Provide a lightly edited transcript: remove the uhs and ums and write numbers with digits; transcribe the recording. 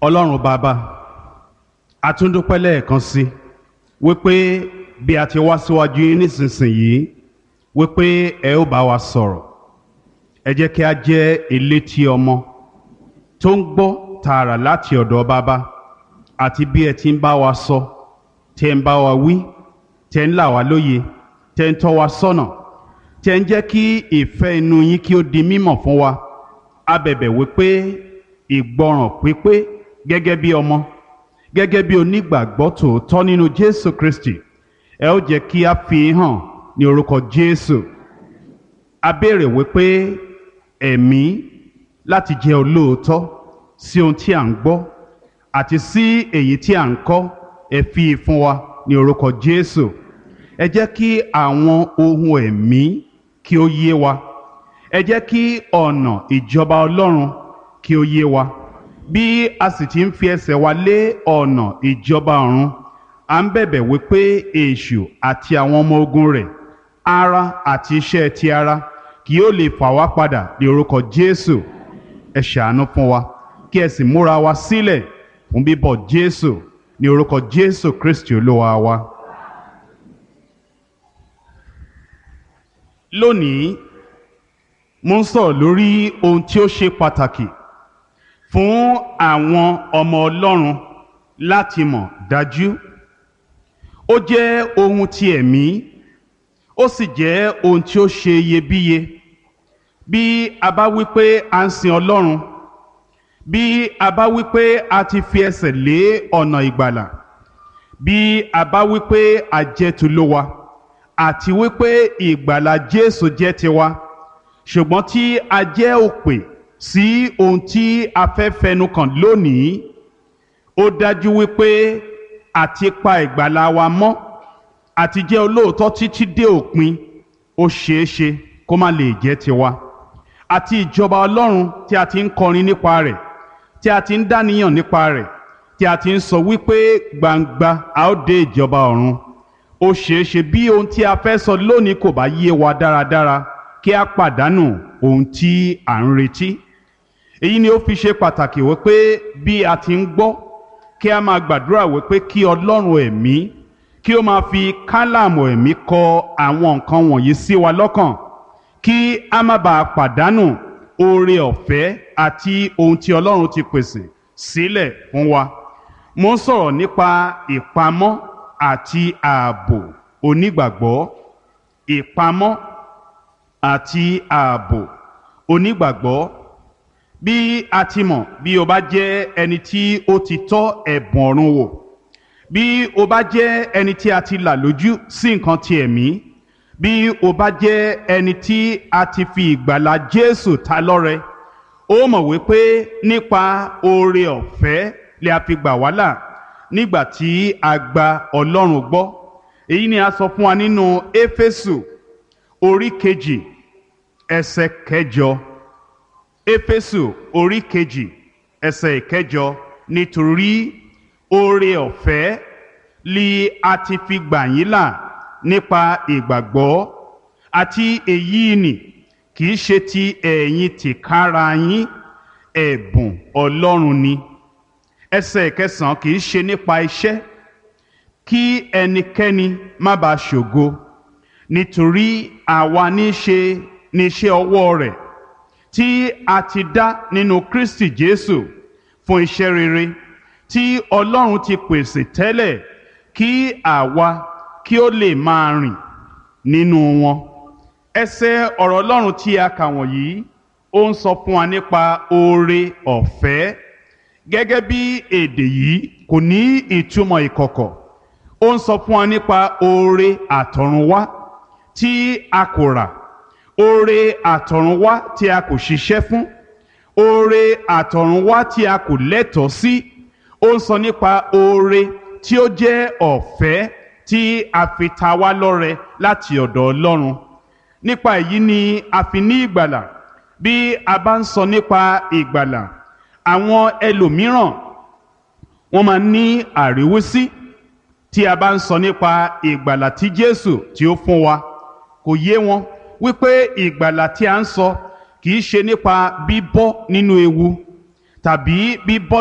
Ọlọ́run bàbá, a tún dúpẹ́ lẹ́ẹ̀kan sí wípé bí a ti wá síwájú yín nísinsìnyí wípé ẹ ó bá wa sọ̀rọ̀. Ẹ jẹ́ kí a jẹ́ elétí ọmọ tó ń gbọ́ tààrà láti ọ̀dọ̀ bàbá, àti bí ẹ ti ń bá wa sọ, tẹ́ ń bá wa wí, tẹ́ ń là wá lóye, tẹ́ ń tọ́ wa sọ́nà, tẹ́ ń jẹ́ kí ìfẹ́ inú yín kí ó di mímọ̀ fún wa. A bẹ̀bẹ̀ wípé ìgbọràn pípé gẹ́gẹ́ bí ọmọ, gẹ́gẹ́ bí onígbàgbọ́ tòótọ́ nínú Jésù Kristi, ẹ ó jẹ́ kí a fi hàn ní orúkọ Jésù. A béèrè wípé ẹ̀mí láti jẹ́ olóòótọ́ sí ohun tí à ń gbọ́ àti sí èyí tí à ń kọ́, ẹ fi fún wa ní orúkọ Jésù. Ẹ jẹ́ kí àwọn ohun ẹ̀mí kí ó yé wa. Ẹ jẹ́ kí ọ̀nà ìjọba Ọlọ́run kí ó yé wa. Bí a sì ti ń fi ẹsẹ̀ wa lé ọ̀nà ìjọba ọ̀run, à ń bẹ̀bẹ̀ wípé èṣù àti àwọn ọmọ ogun rẹ̀, ara àti iṣẹ́ ti ara, kì yóò lè fà wá padà ní orúkọ Jésù. Ẹ ṣàánú fún wa, kí ẹ sì múra wa sílẹ̀ fún bíbọ̀ Jésù ní orúkọ Jésù Kristi Olúwa wa. Lónìí, mo ń sọ̀rọ̀ lórí ohun tí ó ṣe pàtàkì fún àwọn ọmọ Ọlọ́run láti mọ̀ dájú. Ó jẹ́ ohun ti ẹ̀mí, ó sì jẹ́ ohun tí ó ṣe iyebíye. Bí a bá wí pé a ń sin Ọlọ́run, bí a bá wí pé a ti fi ẹsẹ̀ lé ọ̀nà ìgbàlà, bí a bá wí pé a jẹ́ tolówa, àti wí pé ìgbàlà Jésù jẹ́ tiwa, ṣùgbọ́n tí a jẹ́ òpè sí ohun tí a fẹ́ fẹnu kàn lónìí, ó dájú wípé àti pa ìgbàlà wa mọ́ àti jẹ́ olóòótọ́ títí dé òpin, ó ṣeéṣe kó má lè jẹ́ tiwa. Àti ìjọba Ọlọ́run tí a ti ń kọrin nípa rẹ̀, tí a ti ń dáníyàn nípa rẹ̀, tí a ti ń sọ wípé gbangba a ó dé ìjọba ọ̀run, ó ṣeéṣe bí ohun tí a fẹ́ sọ lónìí kò bá yé wa dáradára, kí a pàdánù ohun tí à ń retí. Èyí ni ó fi ṣe pàtàkì wípé bí a ti ń gbọ́, kí a máa gbàdúrà wípé kí Ọlọ́run ẹ̀mí kí ó máa fi kálámù ẹ̀mí kọ àwọn nǹkan wọ̀nyí sí wa lọ́kàn, kí a má bàa pàdánù oore ọ̀fẹ́ àti ohun tí Ọlọ́run ti pèsè sílẹ̀ fún wa. Mo ń sọ̀rọ̀ nípa ìpamọ́ àti ààbò onígbàgbọ́. Ìpamọ́ àti ààbò onígbàgbọ́. Bí a ti mọ̀, bí o bá jẹ́ ẹni tí ó ti tọ́ ẹ̀bùn ọ̀run wò, bí o bá jẹ́ ẹni tí a ti là lójú sí nǹkan ti ẹ̀mí, bí o bá jẹ́ ẹni tí a ti fi ìgbàlà Jésù ta lọ́rẹ, ó mọ̀ wípé nípa oore ọ̀fẹ́ lè a fi gbà wá là nígbà tí a gba Ọlọ́run gbọ́. Èyí ni a sọ fún wa nínú Éfésù orí kejì ẹsẹ̀ kẹjọ. Éfésù orí kejì ẹsẹ̀ ìkẹjọ, nítorí oore ọ̀fẹ́ li a ti fi gbà yín là nípa ìgbàgbọ́, àti èyí nì kì í ṣe ti ẹ̀yin tìkára yín, ẹ̀bùn Ọlọ́run ni. Ẹsẹ̀ ìkẹsàn, kì í ṣe nípa iṣẹ́, kí ẹnikẹ́ni má bàa ṣògo, nítorí àwa ní iṣẹ́ ọwọ́ rẹ̀ tí a ti dá nínú Kristi Jésù fún iṣẹ́ rere tí Ọlọ́run ti pèsè tẹ́lẹ̀ kí àwa kí ó lè máa rìn nínú wọn. Ẹsẹ̀ ọ̀rọ̀ Ọlọ́run tí a kà wọ̀nyí, ó ń sọ fún wa nípa oore ọ̀fẹ́. Gẹ́gẹ́ bí èdè yìí kò ní ìtumọ̀ ìkọ̀kọ̀, ó ń sọ fún wa nípa oore àtọ̀runwá tí a kò rà, oore àtọ̀runwá tí a kò ṣiṣẹ́ fún, oore àtọ̀runwá tí a kò lẹ́tọ̀ọ́ sí. Ó ń sọ nípa oore tí ó jẹ́ ọ̀fẹ́ tí a fi ta wá lọ́rẹ láti ọ̀dọ̀ Ọlọ́run. Nípa èyí ni a fi ní ìgbàlà. Bí a bá ń sọ nípa ìgbàlà, àwọn ẹlòmíràn wọ́n máa ní àríwísí tí a bá ń sọ nípa ìgbàlà tí Jésù tí ó fún wa. Kò yé wọn wípé ìgbàlà tí a ń sọ kì í ṣe nípa bíbọ́ nínú ewu tàbí bíbọ́